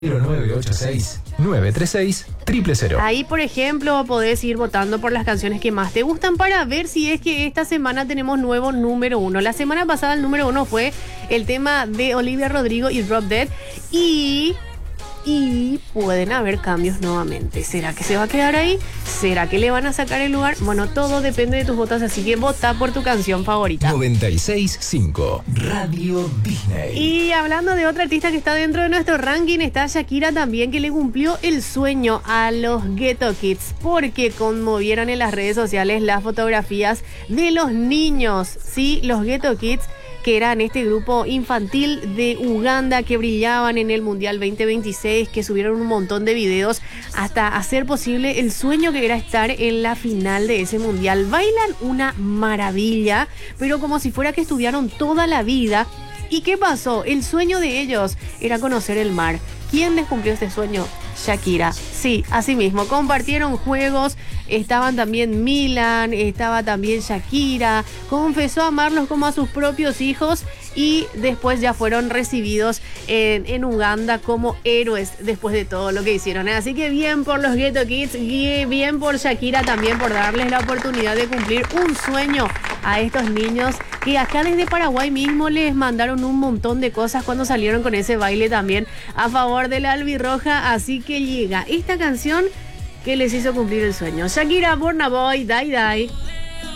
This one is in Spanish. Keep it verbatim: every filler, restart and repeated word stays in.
cero nueve ocho seis, nueve tres seis, cero cero cero. Ahí, por ejemplo, podés ir votando por las canciones que más te gustan para ver si es que esta semana tenemos nuevo número uno. La semana pasada el número uno fue el tema de Olivia Rodrigo y Drop Dead. Y... Y pueden haber cambios nuevamente. ¿Será que se va a quedar ahí? ¿Será que le van a sacar el lugar? Bueno, todo depende de tus votos, así que vota por tu canción favorita. noventa y seis punto cinco Radio Disney. Y hablando de otra artista que está dentro de nuestro ranking, está Shakira también, que le cumplió el sueño a los Ghetto Kids, porque conmovieron en las redes sociales las fotografías de los niños. Sí, los Ghetto Kids, que eran este grupo infantil de Uganda que brillaban en el Mundial veinte veintiséis, que subieron un montón de videos hasta hacer posible el sueño que era estar en la final de ese Mundial. Bailan una maravilla, pero como si fuera que estudiaron toda la vida. ¿Y qué pasó? El sueño de ellos era conocer el mar. ¿Quién les cumplió este sueño? Shakira. Sí, así mismo. Compartieron juegos, estaban también Milan, estaba también Shakira. Confesó amarlos como a sus propios hijos y después ya fueron recibidos en, en Uganda como héroes después de todo lo que hicieron. Así que bien por los Ghetto Kids, bien por Shakira también por darles la oportunidad de cumplir un sueño a estos niños, que acá desde Paraguay mismo les mandaron un montón de cosas cuando salieron con ese baile también a favor de la albirroja. Así que llega esta canción que les hizo cumplir el sueño. Shakira, Burna Boy, Die Die.